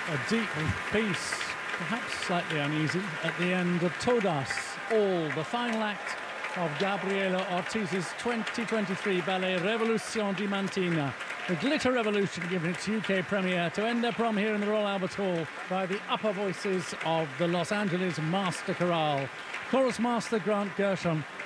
A deep piece, perhaps slightly uneasy, at the end of Todas, All, the final act of Gabriela Ortiz's 2023 ballet Revolution di Mantina. The Glitter Revolution given its UK premiere to end their prom here in the Royal Albert Hall by the upper voices of the Los Angeles Master Chorale. Chorus Master Grant Gershon